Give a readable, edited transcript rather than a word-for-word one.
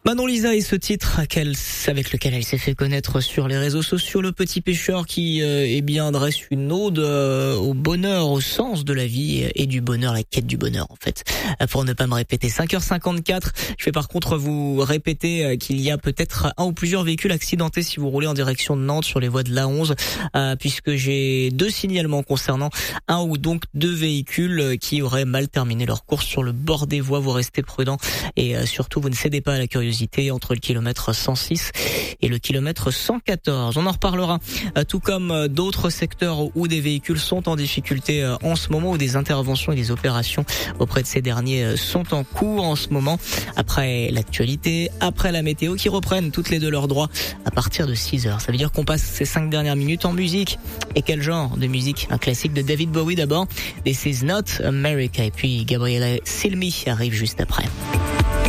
Manon Lisa et ce titre avec lequel elle s'est fait connaître sur les réseaux sociaux, Le Petit Pêcheur, qui dresse une ode au bonheur, au sens de la vie et du bonheur, la quête du bonheur en fait. Pour ne pas me répéter, 5h54, je vais par contre vous répéter qu'il y a peut-être un ou plusieurs véhicules accidentés si vous roulez en direction de Nantes sur les voies de l'A11, puisque j'ai 2 signalements concernant un ou donc 2 véhicules qui auraient mal terminé leur course sur le bord des voies. Vous restez prudents et surtout vous ne cédez pas à la curiosité entre le kilomètre 106 et le kilomètre 114. On en reparlera, tout comme d'autres secteurs où des véhicules sont en difficulté en ce moment, où des interventions et des opérations auprès de ces derniers sont en cours en ce moment. Après l'actualité, après la météo qui reprennent toutes les deux leurs droits à partir de 6h. Ça veut dire qu'on passe ces 5 dernières minutes en musique. Et quel genre de musique? Un classique de David Bowie d'abord, This Is Not America, et puis Gabriela Cilmi arrive juste après.